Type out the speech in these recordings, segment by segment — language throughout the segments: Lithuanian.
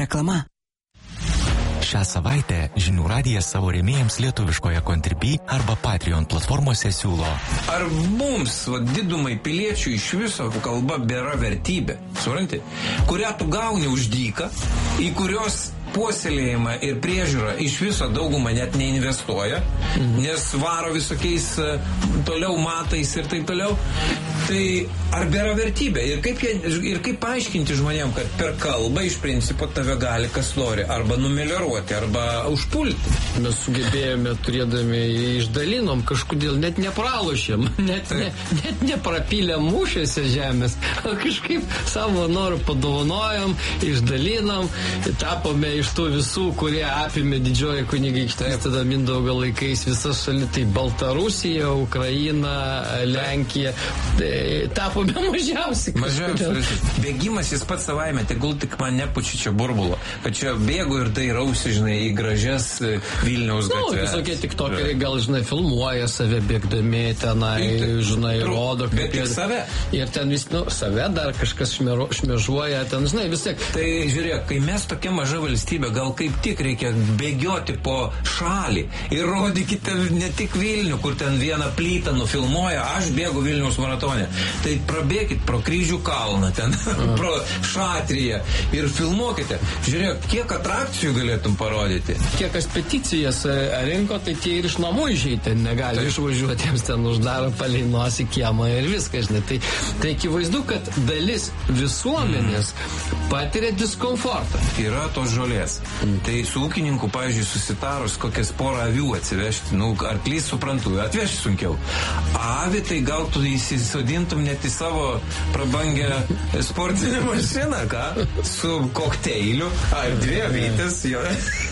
Reklama. Šią savaitę Žinių radijas savo rėmėjams lietuviškoje Contribui arba Patreon platformose siūlo. Ar mums, didumai piliečių, iš viso kalba bėra vertybė, supranti, kurią tu gauni už dyką, į kurios puoselėjimą ir priežiūrą iš viso daugumą net neinvestuoja, nes varo visokiais toliau matais ir taip toliau. Tai ar bėra vertybė? Ir kaip paaiškinti žmonėm, kad per kalbą iš principo tave gali kas nori arba numelioruoti, arba užpulti? Mes sugebėjome, turėdami, išdalinom, kažkodėl net nepralošėm, net neprapylėm mūšiuose žemės, kažkaip savo norų padovanojom, išdalinom, tapome iš tų visų, kurie apėmė didžioji kunigaikštystė, tada Mindaugo laikais visas šalis, tai Baltarusija, Ukraina, Lenkija, tapome mažiausiai. Bėgimas jis pats savaime, tegul tik man nepučia čia burbulo, kad čia bėgu ir dairausi, žinai, į gražias Vilniaus gatves. Visokie tiktokeriai gal, žinai, filmuoja save bėgdami tenai, žinai, rodo, kaip jie save. Ir ten vis, save dar kažkas šmėžuoja, ten, žinai, vis tiek. Tai žiūrėk, kai mes tokia maža valstybė, gal kaip tik reikia bėgioti po šalį ir rodykite ne tik Vilnių, kur ten vieną plytą nufilmuoja, aš bėgu Vilniaus maratone. Tai prabėkit pro Kryžių kalną, ten, pro Šatriją ir filmuokite. Žiūrėk, kiek atrakcijų galėtum parodyti. Kiek kas peticijas rinko, tai tie ir iš namų išeiti negali išvažiuoti, jiems ten uždaro palei nosį kiemą ir viską, žinai. Tai akivaizdu, kad dalis visuomenės patiria diskomfortą. Yra tos žolės. Tai su ūkininku, pavyzdžiui, susitarus kokias porą avių atsivežti, arklys suprantu, atvežti sunkiau. Avį tai gal tu įsisodintum net į savo prabangę sportinę mašiną, ką? Su kokteiliu, ar dvi avytės, jo.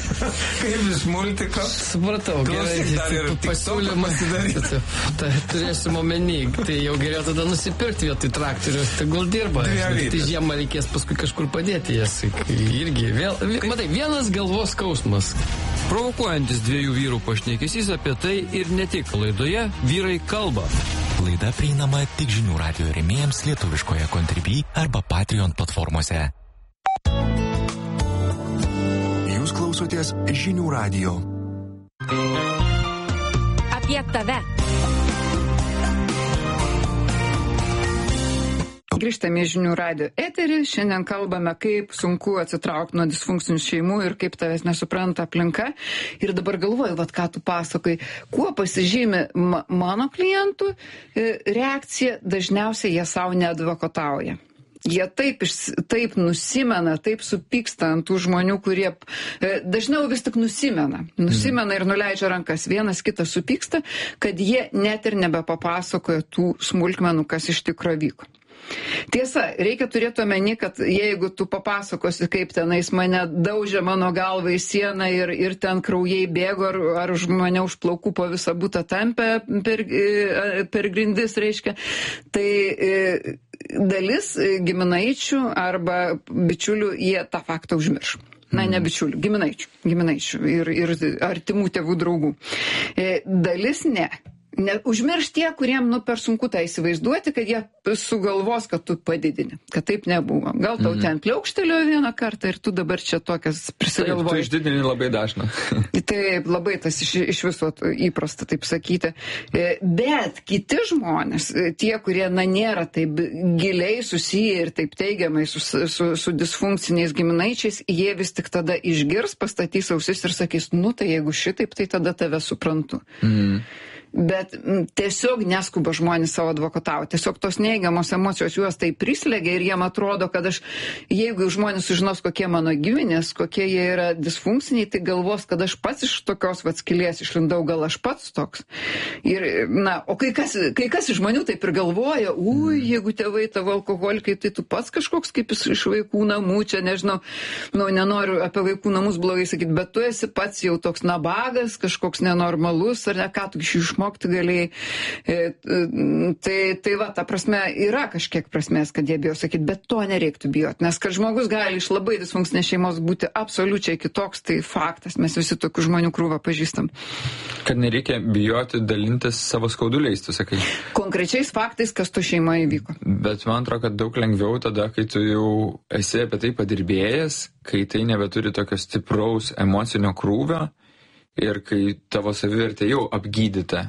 Kaip iš multiko. Supratau, gerai, pasiūlymą pasidaryti. Tai turėsim omeny, tai jau geriau tada nusipirkti vietoj traktorius, tegul dirba. Tai žiemą reikės paskui kažkur padėti jas. Irgi vėl, matai, vienas galvos skausmas. Provokuojantis dviejų vyrų pašnekesys apie tai ir ne tik laidoje Vyrai kalba. Laida prieinama tik Žinių radijo rėmėjams lietuviškoje Contribui arba Patreon platformose. Jūs klausotės Žinių radijo. Apie tave. Grįžtame į Žinių radijo eterį. Šiandien kalbame, kaip sunku atsitraukti nuo disfunkcinių šeimų ir kaip tavęs nesupranta aplinka. Ir dabar galvoju, ką tu pasakai, kuo pasižymi mano klientų reakcija, dažniausiai jie savo neadvokatauja. Jie taip nusimena, taip supyksta ant tų žmonių, kurie dažniau vis tik nusimena ir nuleidžia rankas. Vienas kitas supyksta, kad jie net ir nebepapasakoja tų smulkmenų, kas iš tikro vyko. Tiesa, reikia turėti omeny, kad jeigu tu papasakosi, kaip tenais mane daužė mano galvą į sieną ir ten kraujai bėgo, ar už mane už plaukų po visą butą tampė per grindis, reiškia, tai dalis giminaičių arba bičiulių jie tą faktą užmirš. Ne bičiulių, giminaičių ir artimų tėvų draugų. Dalis ne. Užmirš tie, kuriem per sunku tą įsivaizduoti, kad jie sugalvos, kad tu padidini, kad taip nebuvo. Gal tau ten pliaukštelėjo vieną kartą ir tu dabar čia tokias prisigalvoji. Tu išdidini labai dažna. Taip, labai tas iš viso įprasta taip sakyti. Bet kiti žmonės, tie, kurie nėra taip giliai susiję ir taip teigiamai su disfunkciniais giminaičiais, jie vis tik tada išgirs, pastatys ausis ir sakys, tai jeigu šitaip, tai tada tave suprantu. Bet tiesiog neskuba žmonės savo advokatauti. Tiesiog tos neigiamos emocijos juos tai prislegia ir jiem atrodo, kad jeigu žmonės sužinos, kokie mano giminės, kokie jie yra disfunkciniai, tai galvos, kad aš pats iš tokios skylės išlindau, gal aš pats toks. Ir, o kai kas iš žmonių taip ir galvoja, jeigu tėvai tavo alkoholikai, tai tu pats kažkoks kaip iš vaikų namų, čia nežinau, nenoriu apie vaikų namus blogai sakyti, bet tu esi pats jau toks nabagas, kažkoks nenormalus, ar ne, ką tu iš išmokti galėjai. Tai va, ta prasme, yra kažkiek prasmės, kad jie bijo sakyti, bet to nereiktų bijoti, nes kad žmogus gali iš labai disfunkcinės šeimos būti absoliučiai kitoks, tai faktas, mes visi tokių žmonių krūvą pažįstam. Kad nereikia bijoti dalintis savo skauduliais, tu sakai. Konkrečiais faktais, kas tu šeimoje įvyko. Bet man atrodo, kad daug lengviau tada, kai tu jau esi apie tai padirbėjęs, kai tai nebeturi tokio stipraus emocinio krūvio ir kai tavo savivertė jau apgydyta.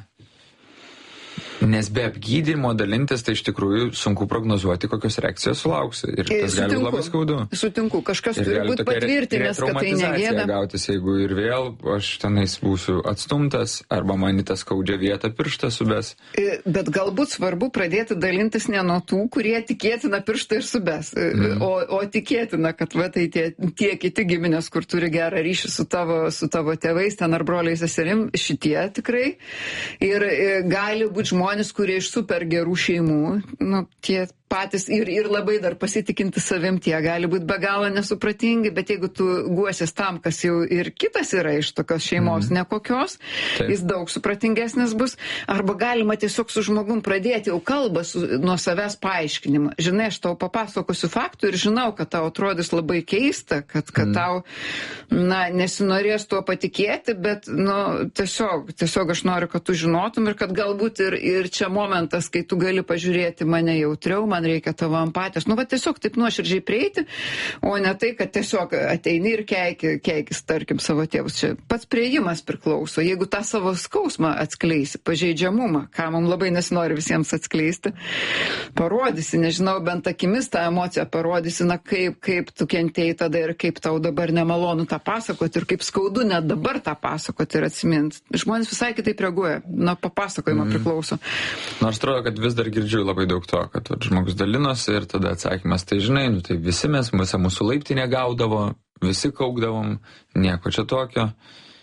Nes be apgydymo dalintis, tai iš tikrųjų sunku prognozuoti, kokios reakcijos sulauksi. Ir tas gali labai skaudu. Sutinku, kažkas turi būti patvirtinęs, kad tai negėda. Gautis, jeigu ir vėl aš tenais būsiu atstumtas, arba man į tą skaudžią vietą pirštą subes. Bet galbūt svarbu pradėti dalintis ne nuo tų, kurie tikėtina pirštą ir subes. O tikėtina, kad va, tai tie kiti giminės, kur turi gerą ryšį su tavo tėvais, ten ar broliais seserim, šitie tikrai. Ir gali būti žmonės, kurie iš super gerų šeimų, tie patys ir labai dar pasitikinti savim, tie gali būti be galo nesupratingi, bet jeigu tu guosis tam, kas jau ir kitas yra iš tokios šeimos nekokios, jis daug supratingesnis bus, arba galima tiesiog su žmogum pradėti jau kalbą nuo savęs paaiškinimą. Žinai, aš tau papasakosiu faktų ir žinau, kad tau atrodys labai keista, kad tau, nesinorės tuo patikėti, bet, tiesiog aš noriu, kad tu žinotum ir kad galbūt ir čia momentas, kai tu gali pažiūrėti mane jautriau, man reikia tavo empatijos. Tiesiog taip nuoširdžiai prieiti, o ne tai, kad tiesiog ateini ir keikis, tarkim, savo tėvus. Čia pats priėjimas priklauso. Jeigu tą savo skausmą atskleisi, pažeidžiamumą, ką mums labai nesinori visiems atskleisti, parodysi, nežinau, bent akimis tą emociją parodysi, kaip tu kentėjai tada ir kaip tau dabar nemalonu tą pasakoti ir kaip skaudu net dabar tą pasakoti ir atsiminti. Žmonės visai kitaip reaguoja. Nuo papasakojimo priklauso. Nors atrodo, kad vis dar girdžiu labai daug to, kad žmogus dalinosi ir tada atsakymas, tai žinai, tai visi mūsų laiptinė gaudavo, visi kaukdavom, nieko čia tokio.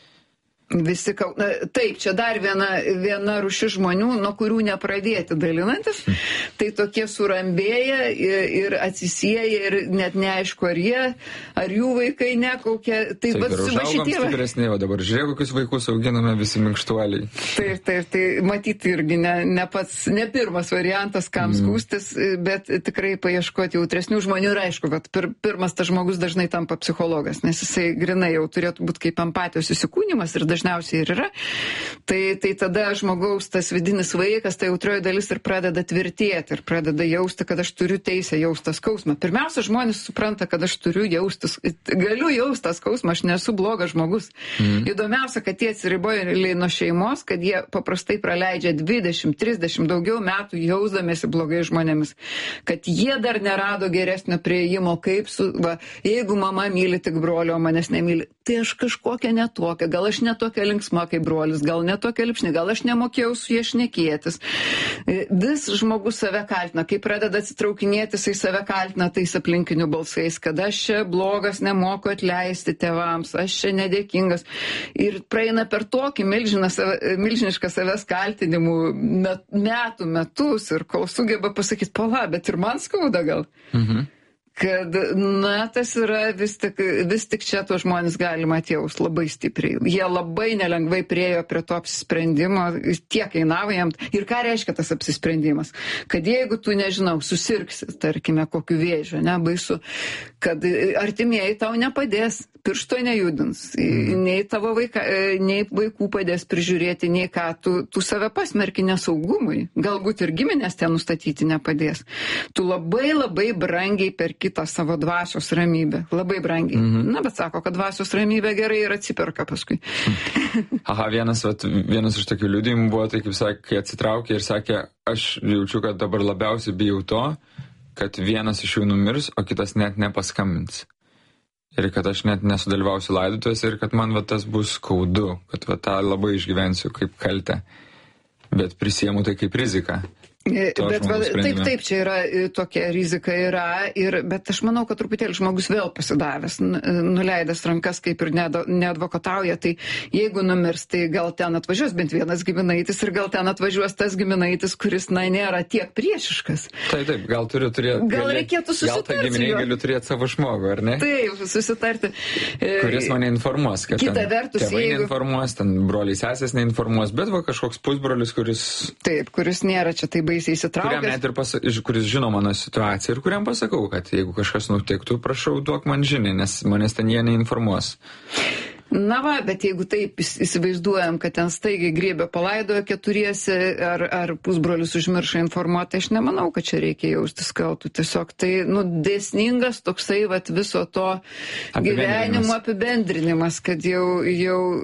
Taip, čia dar viena rūšis žmonių, nuo kurių nepradėti dalinantis, tai tokie surambėja ir atsisieja ir net neaišku, ar jų vaikai nekaukia. Taip, ir užaugam stipresnė, o dabar žiūrėk, kokius vaikus auginame visi minkštuoliai. Taip, tai matyti irgi ne pirmas variantas, kam skūstis, bet tikrai paieškoti jautresnių žmonių ir aišku, kad pirmas tas žmogus dažnai tampa psichologas, nes jisai grinai jau turėtų būti kaip empatijos įsikūnimas ir dažniausiai ir yra, tai tada žmogaus tas vidinis vaikas, ta jautrioji dalis ir pradeda tvirtėti ir pradeda jausti, kad aš turiu teisę jausti tą skausmą. Pirmiausia, žmonės supranta, kad aš galiu jausti tą skausmą, aš nesu blogas žmogus. Įdomiausia, kad jie atsiriboja nuo šeimos, kad jie paprastai praleidžia 20-30 daugiau metų jausdamėsi blogai žmonėmis, kad jie dar nerado geresnio priėjimo, jeigu mama myli tik brolio, o manęs nemyli, tai aš kažkokia netokia, gal aš netokia linksma kaip brolis, gal netokia lipšni, gal aš nemokėjau su jie šnekėtis. Vis žmogus save kaltina, kai pradeda atsitraukinėti, jisai save kaltina tais aplinkinių balsais, kad aš čia blogas, nemoku atleisti tėvams, aš čia nedėkingas. Ir praeina per tokį milžinišką savęs kaltinimų metus ir kol sugeba pasakyti, bet ir man skauda gal. Kad, tas yra vis tik čia tuos žmonės galima atjaust labai stipriai. Jie labai nelengvai priėjo prie to apsisprendimo, tiek kainavo jam. Ir ką reiškia tas apsisprendimas? Kad jeigu tu, nežinau, susirgsi, tarkime, kokiu vėžiu, baisu, kad artimieji tau nepadės, piršto nejudins, nei tavo nei vaikų padės prižiūrėti, nei ką, tu save pasmerki nesaugumui. Galbūt ir giminės ten nustatyti nepadės. Tu labai labai brangiai perki tą savo dvasios ramybę. Labai brangiai. Bet sako, kad dvasios ramybė gerai ir atsiperka paskui. Vienas iš tokių liudijimų buvo, tai kaip sakė, kai atsitraukė ir sakė, aš jaučiu, kad dabar labiausiai bijau to, kad vienas iš jų numirs, o kitas net nepaskambins. Ir kad aš net nesudalyvausiu laidotuvėse ir kad man tas bus skaudu, kad tą labai išgyvensiu kaip kaltę. Bet prisiemu tai kaip riziką. Bet taip, čia yra tokia rizika yra, bet aš manau, kad truputėlį žmogus vėl pasidavęs, nuleidęs rankas, kaip ir neadvokatauja, tai jeigu numirs, tai gal ten atvažiuos bent vienas giminaitis ir gal ten atvažiuos tas giminaitis, kuris, nėra tiek priešiškas. Taip, gal turiu turėti. Gal reikėtų susitarti. Gal tą giminai galiu turėti savo žmogų, ar ne? Taip, susitarti. Kuris mane informuos, kad kita vertus, tėvai neinformuos, ten broliai sesės neinformuos, bet kažkoks pusbrolis, kuris nėra čia tai baisiai įsitraukęs. Kuriam net ir kuris žino mano situaciją ir kuriam pasakau, kad jeigu kažkas nutiktų, prašau, duok man žinią, nes manęs ten jie neinformuos. Na va, bet jeigu taip įsivaizduojam, kad ten staigiai griebė palaidojo keturiesi ar pusbrolius užmiršo informuoti, aš nemanau, kad čia reikia jaustis kaltų. Tiesiog tai, dėsningas toksai viso to gyvenimo apibendrinimas, kad jau